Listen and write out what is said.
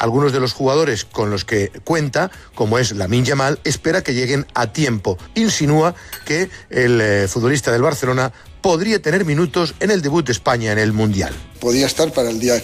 algunos de los jugadores con los que cuenta, como es Lamine Yamal, espera que lleguen a tiempo. Insinúa que el futbolista del Barcelona podría tener minutos en el debut de España en el Mundial. Podía estar para el día